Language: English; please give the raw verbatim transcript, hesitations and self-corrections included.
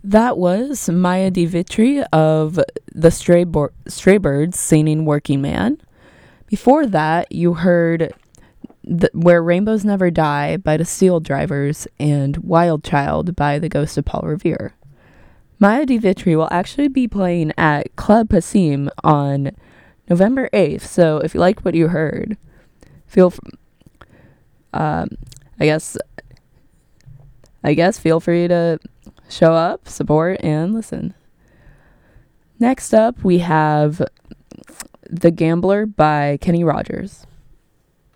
That was Maya Di Vitri of the Stray, Bo- Stray Birds singing Working Man. Before that, you heard the, Where Rainbows Never Die by the Steel Drivers and Wild Child by the Ghost of Paul Revere. Maya Di Vitri will actually be playing at Club Passim on November eighth, so if you liked what you heard, feel f- um, I guess I guess feel free to show up, support, and listen. Next up, we have The Gambler by Kenny Rogers.